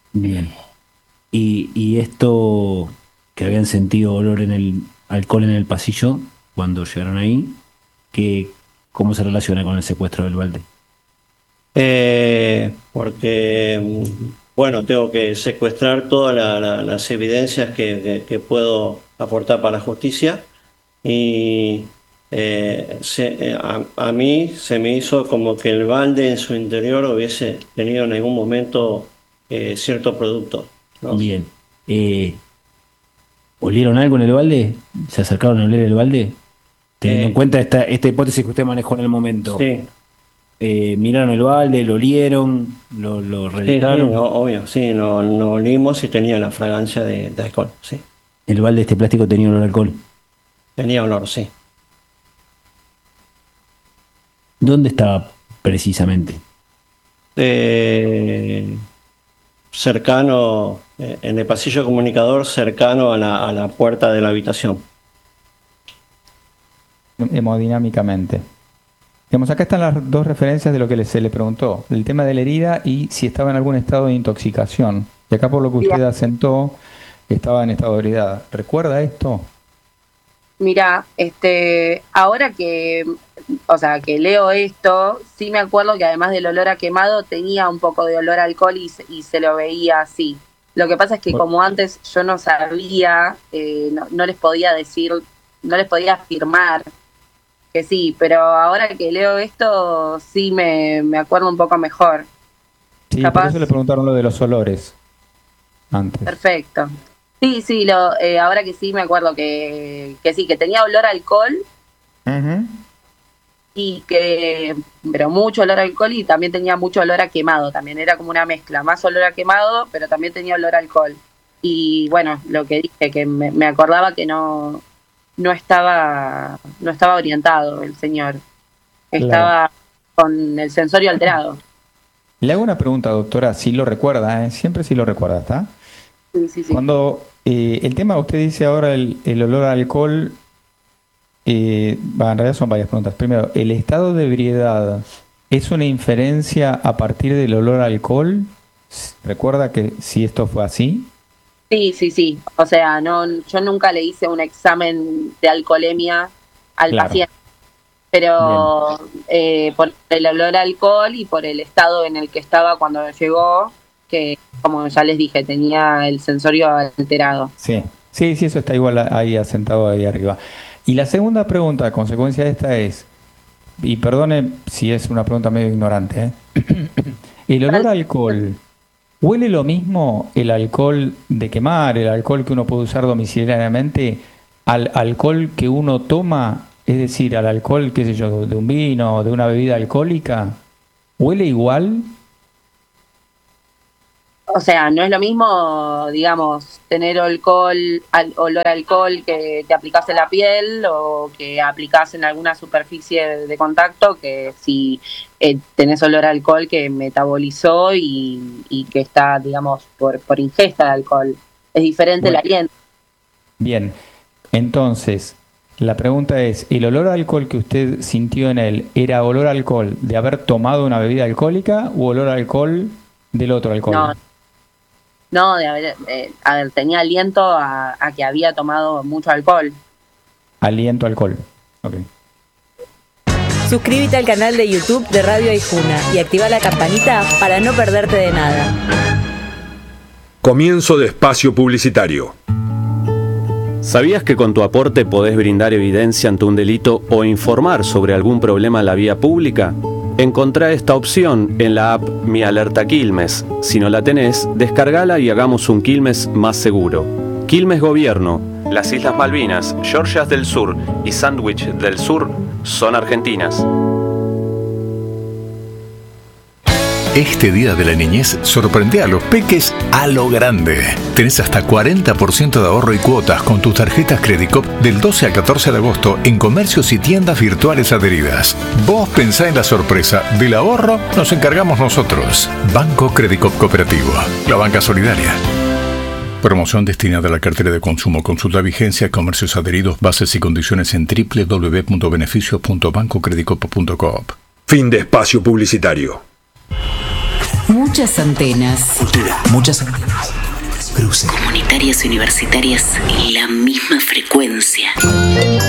Bien. Y esto que habían sentido olor en el alcohol en el pasillo cuando llegaron ahí, que, ¿cómo se relaciona con el secuestro del balde? Porque, bueno, tengo que secuestrar todas las evidencias que puedo aportar para la justicia y a mí se me hizo como que el balde en su interior hubiese tenido en algún momento cierto producto, ¿no? Bien. Eh, ¿Olieron algo en el balde? ¿Se acercaron a oler el balde? Teniendo en Eh, cuenta esta hipótesis que usted manejó en el momento. sí, ¿Miraron el balde? ¿Lo olieron? ¿Lo sí, sí, revisaron? obvio, sí, no olimos y tenía la fragancia de alcohol, sí, El balde de este plástico tenía olor a alcohol. tenía olor, sí. ¿Dónde estaba precisamente? Eh, cercano, en el pasillo comunicador, cercano a la puerta de la habitación. Hemodinámicamente. Digamos, acá están las dos referencias de lo que se le preguntó, el tema de la herida y si estaba en algún estado de intoxicación. Y acá por lo que Bien. usted asentó, estaba en estado de ebriedad. ¿Recuerda esto? Mira, ahora que, o sea, que leo esto, sí me acuerdo que además del olor a quemado tenía un poco de olor a alcohol y se lo veía así. Lo que pasa es que como antes yo no sabía, no les podía decir, no les podía afirmar que sí, pero ahora que leo esto sí me acuerdo un poco mejor. Sí, por eso le Capaz, preguntaron lo de los olores antes. perfecto. Sí, sí, ahora que sí me acuerdo que sí, que tenía olor a alcohol Ujú. y que, pero mucho olor a alcohol y también tenía mucho olor a quemado, también era como una mezcla, más olor a quemado, pero también tenía olor a alcohol. Y bueno, lo que dije, que me acordaba que no estaba orientado el señor, Claro. estaba con el sensorio alterado. Le hago una pregunta, doctora, si lo recuerda, ¿eh? Siempre si lo recuerda, ¿está? Sí, sí, sí. Cuando el tema, usted dice ahora el olor a alcohol, en realidad son varias preguntas. Primero, ¿el estado de ebriedad es una inferencia a partir del olor a alcohol? ¿Recuerda que si esto fue así? Sí, sí, sí. O sea, no, yo nunca le hice un examen de alcoholemia al Claro, paciente, bien. pero por el olor a alcohol y por el estado en el que estaba cuando llegó, que como ya les dije, tenía el sensorio alterado. Sí, sí, sí, eso está igual ahí asentado ahí arriba. Y la segunda pregunta, a consecuencia de esta es, y perdone si es una pregunta medio ignorante, ¿eh? ¿El olor a alcohol huele lo mismo el alcohol de quemar, el alcohol que uno puede usar domiciliariamente, al alcohol que uno toma? Es decir, al alcohol, qué sé yo, de un vino, de una bebida alcohólica. ¿Huele igual? O sea, no es lo mismo, digamos, tener olor a alcohol que te aplicas en la piel o que aplicas en alguna superficie de contacto que si tenés olor a alcohol que metabolizó y que está, digamos, por ingesta de alcohol. Es diferente el Bueno, aliento. bien. Entonces, la pregunta es, ¿el olor a alcohol que usted sintió en él era olor a alcohol de haber tomado una bebida alcohólica u olor a alcohol del otro alcohol? No, no, a ver, tenía aliento a que había tomado mucho alcohol. Aliento a alcohol. Ok. Suscríbete al canal de YouTube de Radio Aijuna y activa la campanita para no perderte de nada. Comienzo de espacio publicitario. ¿Sabías que con tu aporte podés brindar evidencia ante un delito o informar sobre algún problema en la vía pública? Encontrá esta opción en la app Mi Alerta Quilmes. Si no la tenés, descargala y hagamos un Quilmes más seguro. Quilmes Gobierno, las Islas Malvinas, Georgias del Sur y Sandwich del Sur son argentinas. Este Día de la Niñez sorprende a los peques a lo grande. Tenés hasta 40% de ahorro y cuotas con tus tarjetas Credicop del 12 al 14 de agosto en comercios y tiendas virtuales adheridas. Vos pensá en la sorpresa. Del ahorro nos encargamos nosotros. Banco Credicop Cooperativo. La banca solidaria. Promoción destinada a la cartera de consumo. Consulta vigencia, comercios adheridos, bases y condiciones en www.beneficios.bancocredicoop.coop. Fin de espacio publicitario. Muchas antenas. Cultura. Muchas antenas. Cruce. Comunitarias y universitarias en la misma frecuencia.